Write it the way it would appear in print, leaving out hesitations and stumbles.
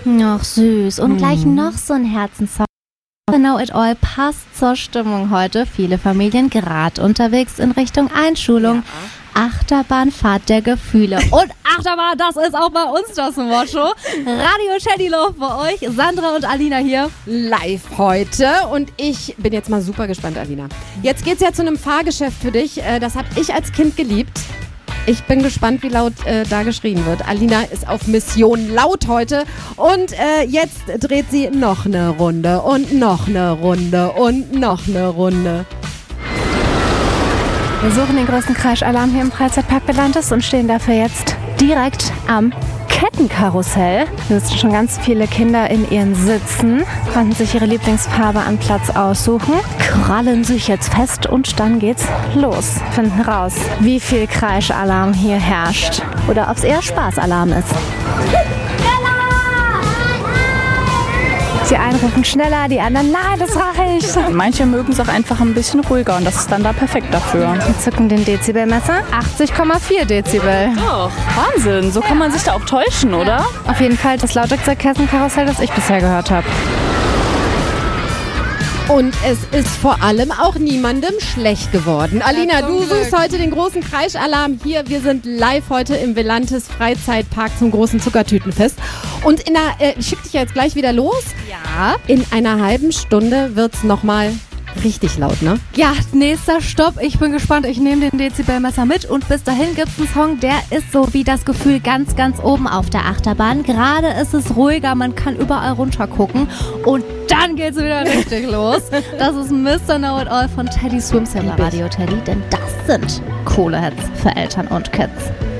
Ach süß. Und gleich noch so ein Herzenssong. Know It All passt zur Stimmung heute. Viele Familien gerade unterwegs in Richtung Einschulung. Ja. Achterbahnfahrt der Gefühle. Und Achterbahn, das ist auch bei uns das Motto. Radio Teddy Love für euch. Sandra und Alina hier. Live heute. Und ich bin jetzt mal super gespannt, Alina. Jetzt geht's ja zu einem Fahrgeschäft für dich. Das habe ich als Kind geliebt. Ich bin gespannt, wie laut da geschrien wird. Alina ist auf Mission laut heute. Und jetzt dreht sie noch eine Runde und noch eine Runde und noch eine Runde. Wir suchen den größten Crashalarm hier im Freizeitpark Belantes und stehen dafür jetzt direkt am Kettenkarussell. Hier sitzen schon ganz viele Kinder in ihren Sitzen, konnten sich ihre Lieblingsfarbe an Platz aussuchen, krallen sich jetzt fest und dann geht's los. Finden raus, wie viel Kreischalarm hier herrscht oder ob es eher Spaßalarm ist. Die einen rufen schneller, die anderen, nein, das reicht. Manche mögen es auch einfach ein bisschen ruhiger und das ist dann da perfekt dafür. Wir zücken den Dezibelmesser. 80,4 Dezibel. Doch, Wahnsinn. So kann man sich da auch täuschen, oder? Auf jeden Fall das lauteste Kettenkarussell, das ich bisher gehört habe. Und es ist vor allem auch niemandem schlecht geworden. Alina, du suchst heute den großen Kreischalarm hier. Wir sind live heute im Belantes Freizeitpark zum großen Zuckertütenfest. Und ich schicke dich ja jetzt gleich wieder los. Ja. In einer halben Stunde wird's nochmal richtig laut, ne? Ja, nächster Stopp. Ich bin gespannt. Ich nehme den Dezibelmesser mit und bis dahin gibt's einen Song, der ist so wie das Gefühl ganz, ganz oben auf der Achterbahn. Gerade ist es ruhiger, man kann überall runter gucken und dann geht's wieder richtig los. Das ist Mr. Know It All von Teddy Swims hier bei Radio Teddy, denn das sind Kohlehits für Eltern und Kids.